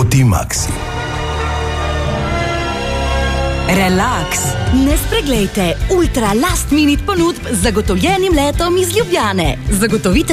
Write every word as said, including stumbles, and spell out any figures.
Poti Maxi. Relax. Ne spreglejte ultra last minute ponudb z zagotovljenim letom iz Ljubljane. Zagotovite